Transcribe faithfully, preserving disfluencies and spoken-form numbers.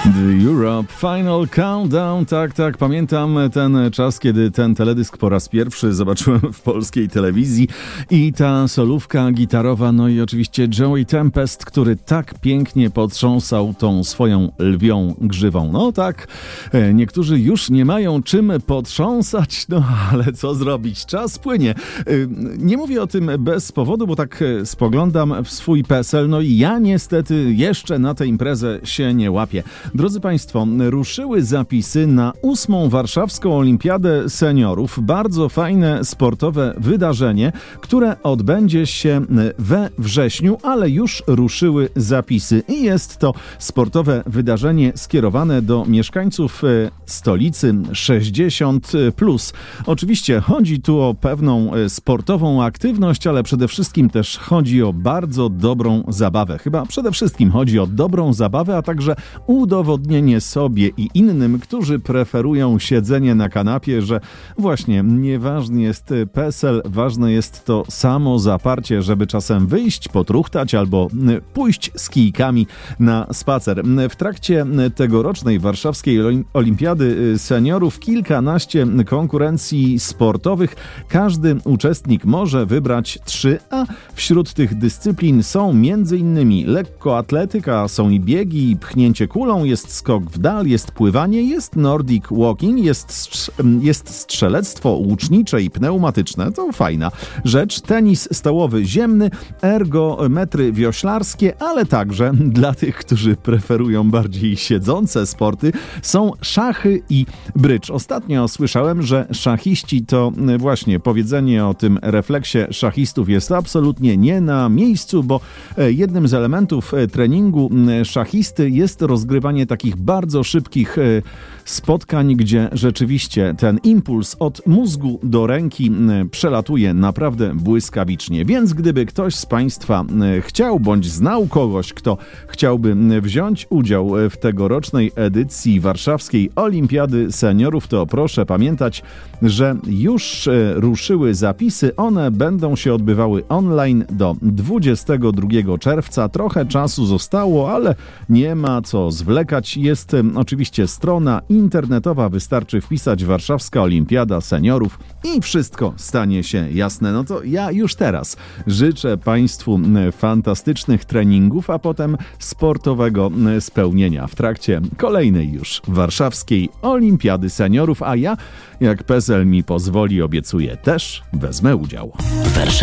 The Europe Final Countdown. Tak, tak, pamiętam ten czas, kiedy ten teledysk po raz pierwszy zobaczyłem w polskiej telewizji i ta solówka gitarowa, no i oczywiście Joey Tempest, który tak pięknie potrząsał tą swoją lwią grzywą. No tak, niektórzy już nie mają czym potrząsać, no ale co zrobić? Czas płynie. Nie mówię o tym bez powodu, bo tak spoglądam w swój PESEL, no i ja niestety jeszcze na tę imprezę się nie łapię. Drodzy Państwo, ruszyły zapisy na ósmą Warszawską Olimpiadę Seniorów. Bardzo fajne sportowe wydarzenie, które odbędzie się we wrześniu, ale już ruszyły zapisy. I jest to sportowe wydarzenie skierowane do mieszkańców stolicy sześćdziesiąt plus. Oczywiście chodzi tu o pewną sportową aktywność, ale przede wszystkim też chodzi o bardzo dobrą zabawę. Chyba przede wszystkim chodzi o dobrą zabawę, a także udowodnienie sobie i innym, którzy preferują siedzenie na kanapie, że właśnie nieważny jest PESEL, ważne jest to samo zaparcie, żeby czasem wyjść, potruchtać albo pójść z kijkami na spacer. W trakcie tegorocznej warszawskiej Olimpiady Seniorów kilkanaście konkurencji sportowych. Każdy uczestnik może wybrać trzy, a wśród tych dyscyplin są m.in. lekkoatletyka, są i biegi, pchnięcie kulą, jest skok w dal, jest pływanie, jest nordic walking, jest, strz- jest strzelectwo łucznicze i pneumatyczne, to fajna rzecz, tenis stołowy ziemny, ergometry wioślarskie, ale także dla tych, którzy preferują bardziej siedzące sporty, są szachy i brydż. Ostatnio słyszałem, że szachiści to właśnie powiedzenie o tym refleksie szachistów jest absolutnie nie na miejscu, bo jednym z elementów treningu szachisty jest rozgrywanie takich bardzo szybkich spotkań, gdzie rzeczywiście ten impuls od mózgu do ręki przelatuje naprawdę błyskawicznie. Więc gdyby ktoś z Państwa chciał bądź znał kogoś, kto chciałby wziąć udział w tegorocznej edycji Warszawskiej Olimpiady Seniorów, to proszę pamiętać, że już ruszyły zapisy. One będą się odbywały online do dwudziestego drugiego czerwca. Trochę czasu zostało, ale nie ma co zwlekać. Jest oczywiście strona internetowa, wystarczy wpisać Warszawska Olimpiada Seniorów i wszystko stanie się jasne. No to ja już teraz życzę Państwu fantastycznych treningów, a potem sportowego spełnienia w trakcie kolejnej już Warszawskiej Olimpiady Seniorów, a ja, jak PESEL mi pozwoli, obiecuję, też wezmę udział.